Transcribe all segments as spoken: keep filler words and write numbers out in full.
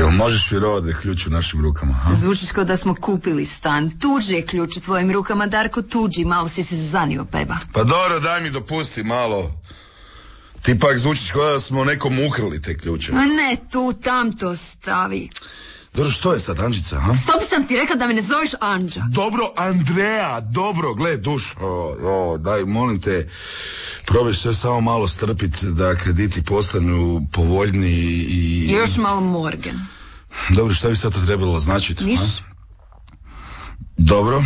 Jel možeš vjerovati da je ključ u našim rukama? Ha? Zvučiš kao da smo kupili stan. Tuđi je ključ u tvojim rukama, Darko, tuđi. Malo si se zanio, Peba. Pa dobro, daj mi dopusti malo. Ti pak zvučiš kao da smo nekom ukrali te ključe. A ne, tu, tam to stavi. Dobro, što je sad, Anđica, ha? Stop, sam ti rekla da me ne zoveš Anđa. Dobro, Andreja, dobro, gle, dušo, o, daj, molim te, probaj sve samo malo strpit da krediti postanu povoljni i... I još malo Morgan. Dobro, šta bi sad to trebalo značiti? Niš? Dobro.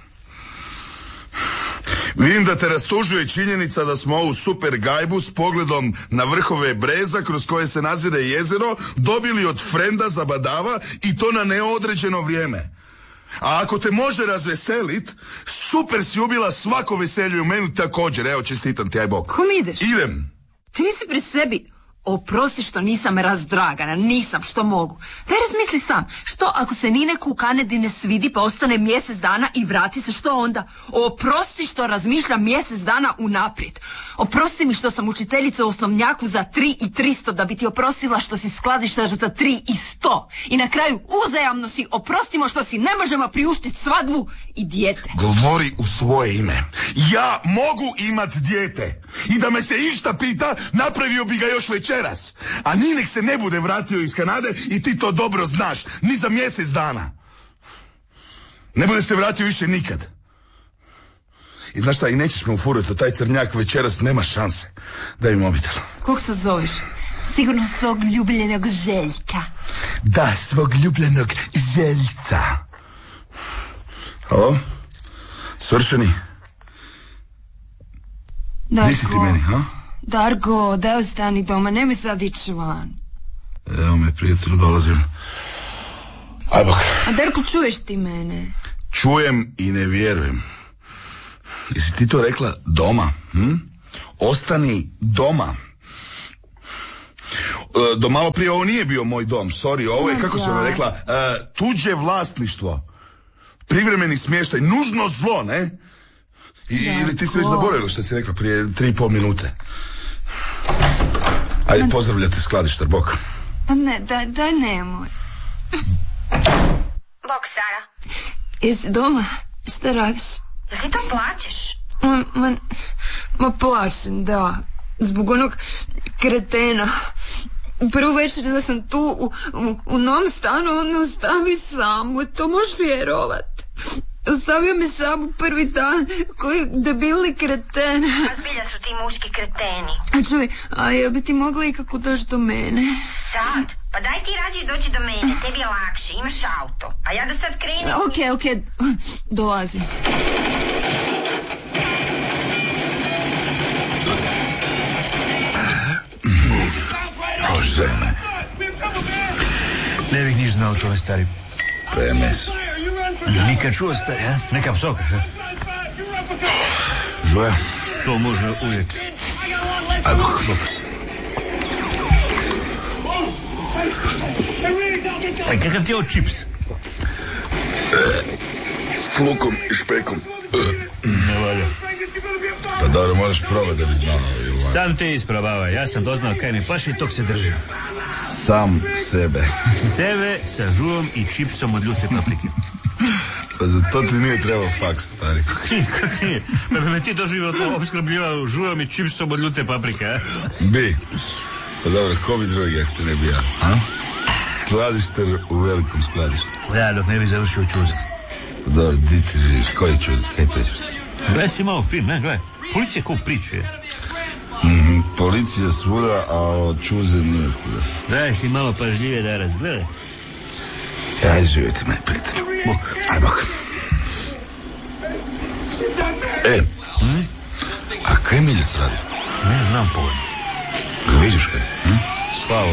Vidim da te rastužuje činjenica da smo ovu super gajbu s pogledom na vrhove breza kroz koje se nazire jezero dobili od frenda za badava i to na neodređeno vrijeme. A ako te može razveselit, super si ubila svako veselje u meni također. Evo, čestitam ti, aj bok. Kom ideš? Idem. Ti nisi pri sebi. Oprosti što nisam razdragana, nisam, što mogu. Daj razmisli sam, što ako se ni neku u Kanadi ne svidi pa ostane mjesec dana i vrati se, što onda? Oprosti što razmišljam mjesec dana unaprijed. Oprosti mi što sam učiteljica u osnovnjaku za tri i tristo, da bi ti oprostila što si skladištar za tri i sto. I na kraju uzajamno si oprostimo što si ne možemo priuštiti svadbu i dijete. Govori u svoje ime. Ja mogu imat dijete. I da me se išta pita, napravio bi ga još večeras. A ni nek se ne bude vratio iz Kanade i ti to dobro znaš. Ni za mjesec dana. Ne bude se vratio više nikad. I znaš šta, i nećeš me ufuriti, taj crnjak večeras nema šanse. Daj mi mobitel. Kog se zoveš? Sigurno svog ljubljenog Željka. Da, svog ljubljenog Željca. Halo? Svršeni? Darko, Di si ti meni, ha? Darko, daj ostani doma, nemoj sad ići van. Evo me, prijatelju, dolazim. Aj bok. A Darko, čuješ ti mene? Čujem i ne vjerujem. Jesi ti to rekla doma? Hm? Ostani doma. E, do malo prije ovo nije bio moj dom, sorry, ovo je, Ma kako da. sam vam rekla, e, tuđe vlasništvo. Privremeni smještaj, nužno zlo, ne? I, ili ti si već zaboravila što si rekla prije tri i pol minute. Ajde, pozdravljate skladištar, bok. Pa ne, daj, daj nemoj. Bok, Sara. Jesi doma? Šta radiš? Jel ti to plačeš? Ma, ma, ma plačem, da. Zbog onog kretena. Prvu večer da sam tu u, u, u novom stanu, on me ostavi samu. To možeš vjerovat. Ostavio me samu prvi dan, koji debili kreten. A zbilja su ti muški kreteni. A čuj, a jel bi ti mogla ikako doći do mene? Sad? Pa daj ti rađi doći do mene, tebi je lakše, imaš auto. A ja da sad krenem... Ok, ok, dolazim. O, žene. Ne bih niš znao to, stari. P M S. Nikad čuo, stari, a? Neka psoka, šta? Žuja. To može uvijek. Aj bok. Aj, kakav ti je ovo čips? E, s lukom i špekom. E. Ne valja. Pa dobro, moraš probati da bi znao. Sam te isprobavaj, ja sam doznao kaj mi paši i tog se držim. Sam sebe. Sebe sa žuvom i čipsom od ljute paprike. Pa za to ti nije trebao faks, stari. Kako nije? Pa bi me ti doživotno opskrbljivao žuvom i čipsom od ljute paprike, a? Bi. Pa dobro, ko bi drugi, ako te ne bi ja, a? Skladišter u velikom skladištu. Ja, dok ne bi završio čuze. Pa dobro, di ti živiš, koji čuze, kaj pričaš? Gledaj si malo film, ne, gledaj. Policija ko priče. Mm-hmm, policija svuda, a od čuze nije kuda. Daj si malo pažljivije da razgledaj. Aj, živjeti me, prijatelju. Bok. Aj, bok. E, Hmm? a kaj Miljac radi? Ne, znam pojma. Ga vidiš kaj? Hm? Slavo.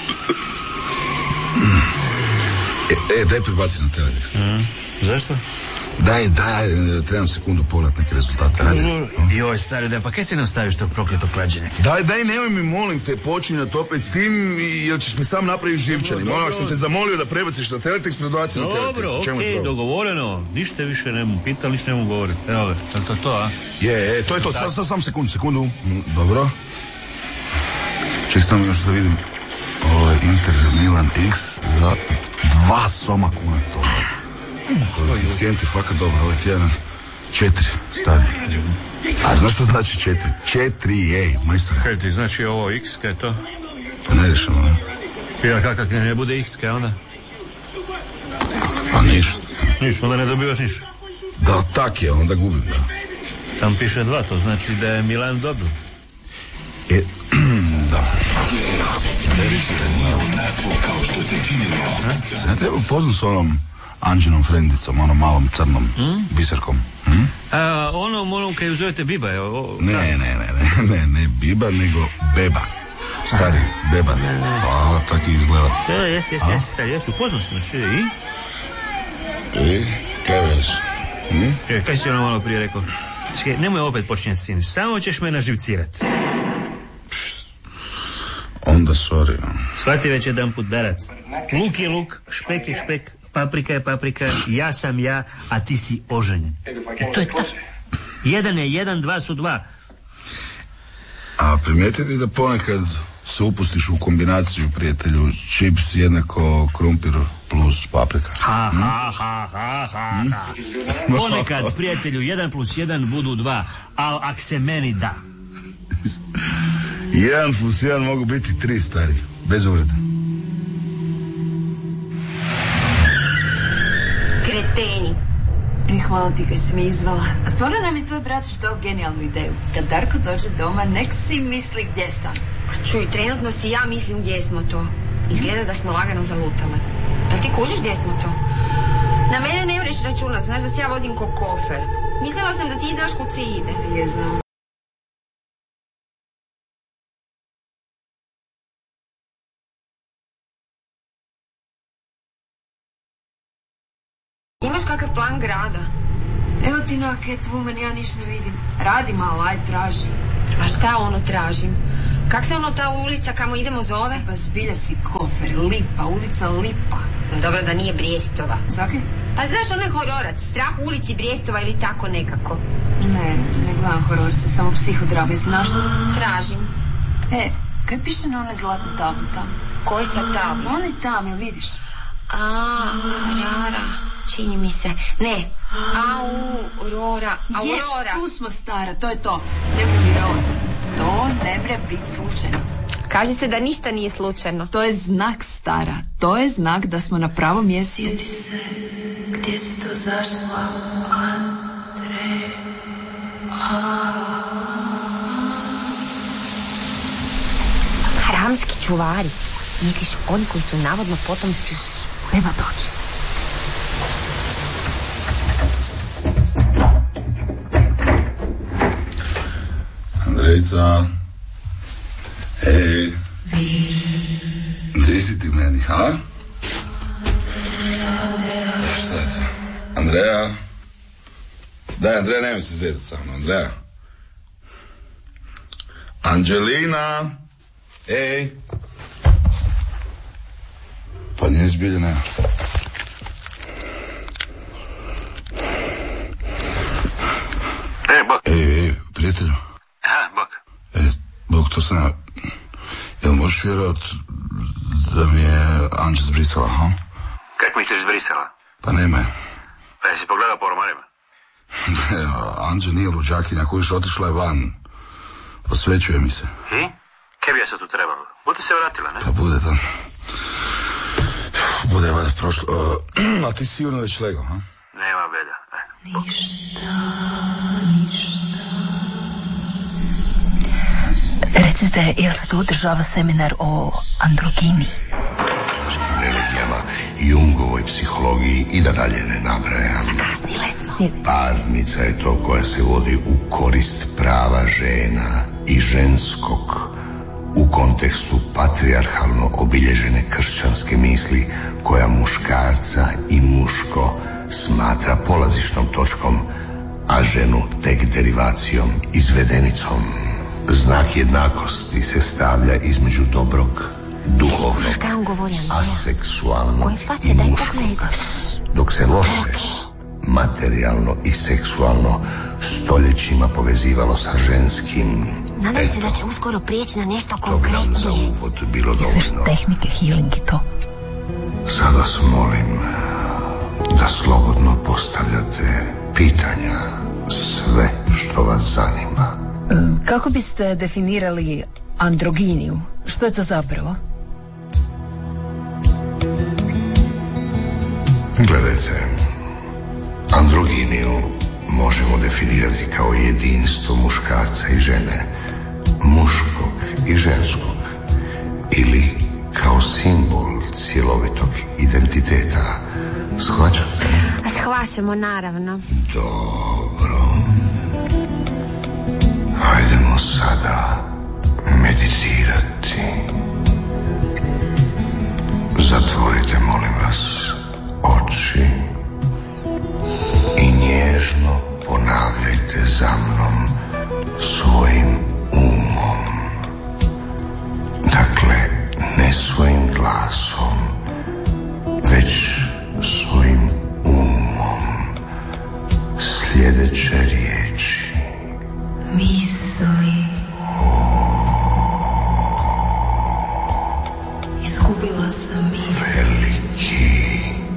E, e, daj prebaci na teletekst. Hmm. Zašto? Daj, daj, trebam sekundu pogledat neke rezultate. Ajde. Joj, stari, da, pa kaj si ne ostaviš tog prokletog klađenja? Daj, daj, nemoj mi, molim te, počinjati opet s tim, jer ćeš mi sam napraviti živčani. Molim, ako sam te zamolio da prebaciš na teletekst, prebaci na teletekst. Dobro, okej, okay, dogovoreno. Ništa više ne mu pital, ništa ne mu govorim. Evo ga, to to, to, a? Je, e, to je to, sad, sad, sam sekundu, sekundu. Dobro. Ček, sam još da vidim. Ovo je Inter Milan X, Nevjerojatno. Dva soma kuna to. Koeficijenti fakat dobro, ovaj tjedan. Četiri, stari. A znaš što znači četiri? Četiri, ej, majstore. Kaj ti znači ovo x, kaj je to? Ne rešeno, ne? Ja kakak ne, ne bude x, kaj onda? Pa ništa. Niš, onda ne dobivaš niš. Da, tak je, onda gubim, da. Tam piše dva, to znači da je Milan dobil. E, da. Se ne treba upoznat s onom Anđinom frendicom, onom malom crnom hmm? biserkom. Hmm? A, onom, onom kaj uzovete Biba, je o... Ne, ne, ne, ne, ne, ne Biba, nego Beba. Stari, Beba. A, tako izgleda. Da, jes, jes, jes, stari, jes, upoznat si nas, i? I, kaj veliš? Hm? E, kaj si ono malo prije rekao? Čekaj, nemoj opet počinjeti s tim, samo ćeš me naživcirat. Onda, sorry. Shvati već jedan put, berac. Luk je luk, špek je špek, paprika je paprika, ja sam ja, a ti si oženjen. E, to je to. Jedan je jedan, dva su dva. A primijetili da ponekad se upustiš u kombinaciju, prijatelju, čips jednako krumpir plus paprika? Ha, ha, ha, ha, ha, ha. Ponekad, prijatelju, jedan plus jedan budu dva, al ak se meni da. Jedan plus jedan mogu biti tri, stari, bez uvreda. Kreteni. E, hvala ti kad si me izvala. A stvarno nam je tvoj brat što genijalnu ideju. Kad Darko dođe doma, nek si misli gdje sam. Čuj, trenutno si ja mislim gdje smo to. Izgleda da smo lagano zalutale. Jel ti kužiš gdje smo to? Na mene ne mreš računat, znaš da se ja vodim ko kofer. Mislila sam da ti znaš kud se ide. Je, znam. Imaš kakav plan grada? Evo ti na Catwoman, ja ništa ne vidim. Radi malo, aj traži. A šta ono tražim? Kak se ono ta ulica kamo idemo zove? Pa zbilja si kofer, Lipa, ulica Lipa. Dobro da nije Brijestova. Zake? Pa znaš onaj hororac, Strah u ulici Brijestova ili tako nekako? Ne, ne gledam hororce, samo psihodrame, znaš? Tražim. E, kaj piše na onoj zlatnoj tabli tamo? Koji sa tabli? Onaj tam, jel vidiš? A, rara, čini mi se. Ne, Aurora, Aurora. Jes, tu smo, stara, to je to. Ne bre vjerovat. To ne bre biti slučajno. Kaže se da ništa nije slučajno. To je znak, stara. To je znak da smo na pravom mjestu. Sjeti se, gdje si to zašla, Andre? Hramski čuvari. Misliš, oni koji su navodno potomci? Nema doći. Andrejca. Ej. Gdje si ti meni, ha? Šta je to? Andreja? Daj, Andreja, nemoj se zezat sa mnom, Andreja. Anđelina? Ej. Pa nije zbilje, nema. E, Bog. Ej, ej, prijatelju. Aha, Bog. E, Bog, to sam ja... Jel možeš vjerovat da mi je Anđa zbrisala, ha? Kako misliš zbrisala? Pa nema je. Pa jesi pogledao po romanima? Anđa nije luđakinja, kojiš otišla je van. Posvećuje mi se. I? Kaj bi ja sad tu trebalo? Bude se vratila, ne? Pa bude to. Bude valjda prošlo. Uh, a ti sigurno već lego, ha? Nema belja. Ništa, ništa. Recite, jel se tu održava seminar o androgini? Religijama, Jungovoj psihologiji i da dalje ne nabrajam. Zakasnile smo. Parnica je to koja se vodi u korist prava žena i ženskog u kontekstu patrijarhalno obilježene kršćanske misli koja muškarca i muško smatra polazišnom točkom, a ženu tek derivacijom, izvedenicom. Znak jednakosti se stavlja između dobrog, duhovnog, aseksualnog i muškog, dok se loše, materijalno i seksualno stoljećima povezivalo sa ženskim. Nadam se da će uskoro prijeći na nešto konkretnije. To bi nam za uvod bilo dovoljno. Tehnike healing i to. Sad vas molim da slobodno postavljate pitanja, sve što vas zanima. Kako biste definirali androginiju? Što je to zapravo? Gledajte, androginiju možemo definirati kao jedinstvo muškarca i žene, muškog i ženskog, ili kao simbol cjelovitog identiteta. Shvaćate? Shvaćamo, naravno. Dobro. Hajdemo sada meditirati. Zatvorite, molim vas, oči i nježno ponavljajte za mnom svojim umom. Dakle, ne svojim glasom, već svojim umom. Sljedeće riječi. Misli. Izgubila sam misli. Veliki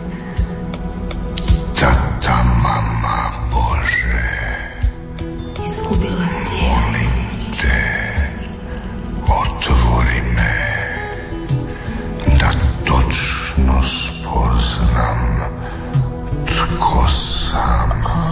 tata, mama Bože, Izgubila tijelo. molim te, otvori me da točno spoznam tko sam.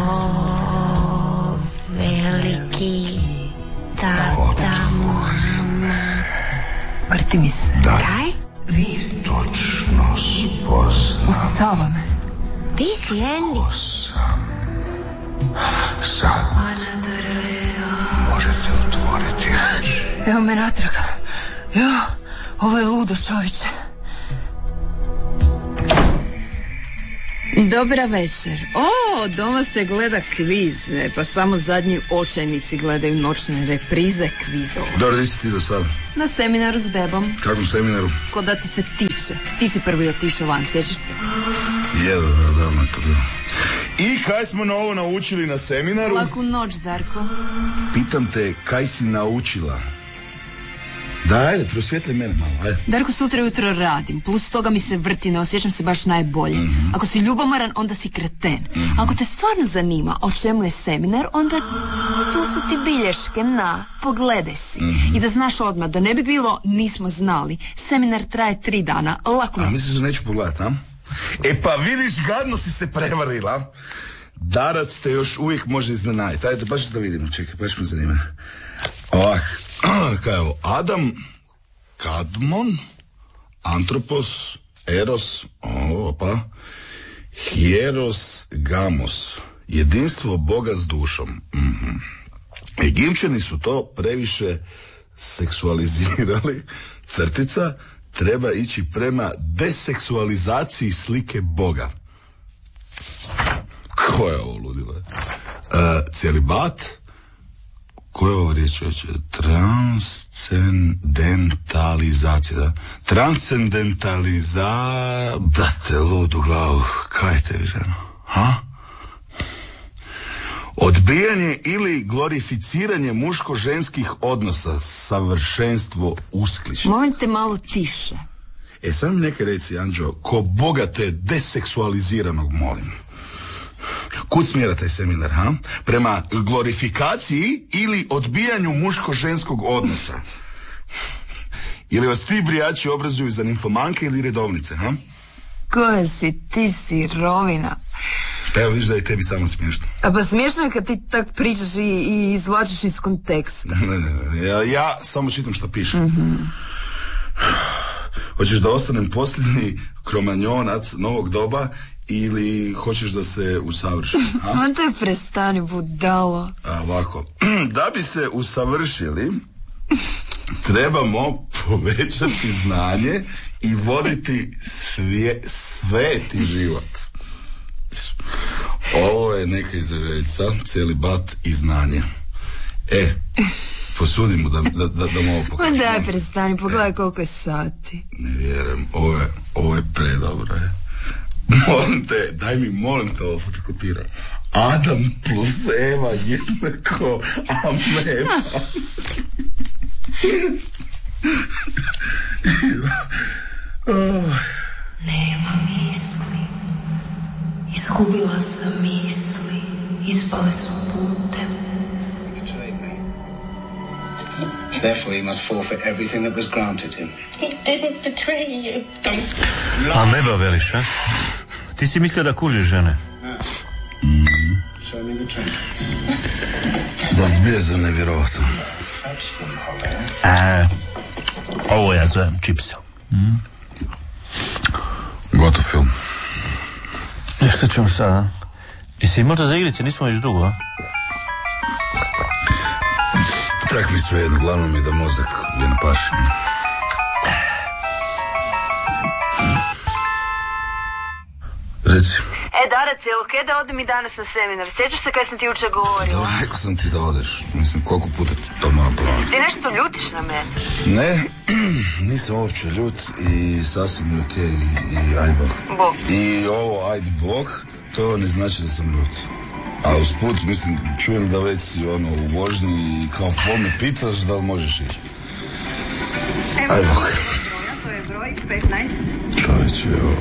O, veliki tata, mama. Vrti mi se. Da Kaj? Vir. točno spoznam Usava me. Ti si Andy. tko sam. Sad možete otvoriti oči. Evo me natrag. Jo, ovo je ludo, čovječe. Dobra večer. O, doma se gleda kviz, ne, pa samo zadnji očajnici gledaju noćne reprize kvizova. Dobro, di si ti do sada? Na seminaru s bebom. Kakvom seminaru? Ko da ti se tiče. Ti si prvi otišao van, sjećaš se? Jedo, da, davno je to bilo. I kaj smo novo naučili na seminaru? Laku noć, Darko. Pitam te, kaj si naučila? Da, ajde, prosvijetli mene malo, ajde. Darko, sutra ujutro radim, plus toga mi se vrti, ne osjećam se baš najbolje. Mm-hmm. Ako si ljubomoran, onda si kreten. Mm-hmm. Ako te stvarno zanima o čemu je seminar, onda tu su ti bilješke, na, pogledaj si. Mm-hmm. I da znaš odmah, da ne bi bilo nismo znali, seminar traje tri dana, lako A mi. misliš da neću pogledat, a? E pa vidiš, gadno si se prevarila. Darac te još uvijek može iznenaditi. Ajde, baš da vidimo, čekaj, baš me zanima. Ovak, kaj je ovo? Adam, Kadmon, Antropos, Eros, opa, Hieros, Gamos, jedinstvo Boga s dušom. Mm-hmm. Egipćani su to previše seksualizirali, crtica, treba ići prema deseksualizaciji slike Boga. Ko je ovo ludilo? Uh, celibat, ko je ovo riječ? Transcendentalizacija, da? Transcendentaliza... Da te ludu glavu, kaj te vi ženo? Ha? Odbijanje ili glorificiranje muško-ženskih odnosa, savršenstvo uskličenja. Molim te malo tiše. E, sam mi neka reci, Anđo, ko Boga te deseksualiziranog molim. Kud smjera taj seminar, ha? Prema glorifikaciji ili odbijanju muško-ženskog odnosa? Ili vas ti brijači obrazuju za nimfomanke ili redovnice, ha? Koja si ti sirovina? Evo, viš da je tebi samo smiješno. A pa smiješno je kad ti tak pričaš i, i izvlačiš iz konteksta. Ne, ne, ne, ja, ja samo čitam što piše. Mm-hmm. Hoćeš da ostanem posljednji kromanjonac novog doba ili hoćeš da se usavršim? Man te prestani, budalo. A, ovako, da bi se usavršili, trebamo povećati znanje i voditi svje, sveti život. Ovo je neka izraželjca, celibat i znanje. E, posudi mu da, da, da, da mu ovo pokažem. Ma daj, prestani, pogledaj koliko je sati. Ne vjerujem, ovo je, ovo je predobro, je. Molim te, daj mi, molim te, ovo fotokopiraj. Adam plus Eva jednako ameba. Ne Izgubila sam misli, ispale su putem. Therefore, he must forfeit everything that was granted him. He didn't betray you. Don't A meba veliš, a? Ti si mislio da kužiš žene? Mm-hmm. Da, zbije za nevjerovatno. A, ovo ja zovem čipsa. Mm. Gotov film. E, što ćemo sad, a? Jesi možda za igrice, nismo već dugo, a? Tak mi sve jedno, glavno mi je da mozak je na paši. Reci. E, Darac, jel okej da odem i danas na seminar? Sjećaš se kaj sam ti jučer govorila? Da, rekao sam ti da odeš. Mislim, koliko puta ti to moram ponoviti. Ti nešto ljutiš na mene? Ne, nisam uopće ljut i sasvim je okej i, i ajde bog. Bog. I ovo ajde bog, to ne znači da sam ljut. A usput, mislim, čujem da već si ono u vožnji i kao fol me pitaš da li možeš ići. Ajde bog. To je broj petnaest. Čovječe, ovo...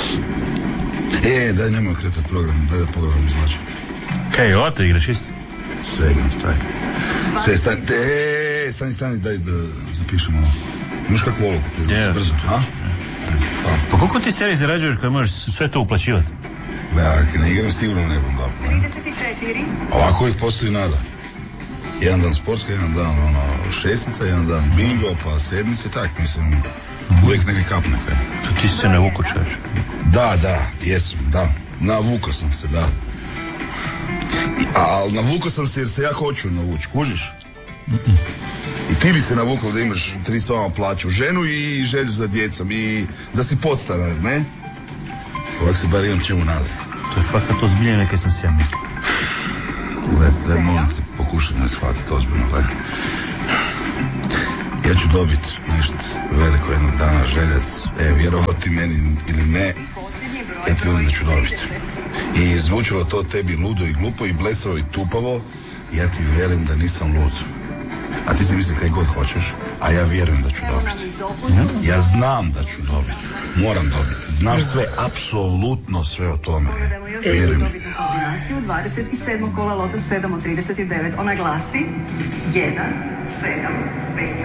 E, daj, nemoj kretati program, daj da program izlačem. Kaj, ovo to igraš isto? Sve igram, stari. Sve, stani, e, stani, stani, daj da zapišemo ovo. Imaš kakvu olovku? Je, brzo, ha? Hvala. Pa koliko ti seriji zarađuješ kad možeš sve to uplaćivati? Da, ako ne igram, sigurno ne bom dobro, ne? Ovako uvijek postoji nada. Jedan dan sportska, jedan dan ono, šestnica, jedan dan bingo, pa sedmice, tak, mislim, uvijek neke kapne. Kaj. Što ti se ne vukučaš? Da, da, jesam, da. Navukao sam se, da. I, a, ali navukao sam se jer se ja hoću navući, kužiš? Mm-mm. I ti bi se navukao da imaš tri soma plaću, ženu i želju za djecom i da si podstanar, ne? Ovak se bar imam čemu nadati. To je fakat ozbiljno neke sam se ja mislio. Lep, daj molim te, pokušaj me shvatiti ozbiljno, gledaj. Ja ću dobiti nešto veliko jednog dana, željac, e, vjerovao ti meni ili ne, ja ti volim da ću dobiti. I zvučilo to tebi ludo i glupo i blesavo i tupavo, ja ti vjerujem da nisam lud. A ti si misli kaj god hoćeš, a ja vjerujem da ću dobiti. Ja znam da ću dobiti, moram dobiti, znam sve, apsolutno sve o tome, vjerujem mi. dvadeset sedmog kola loto sedam od trideset devet, ona glasi jedan, sedam, pet.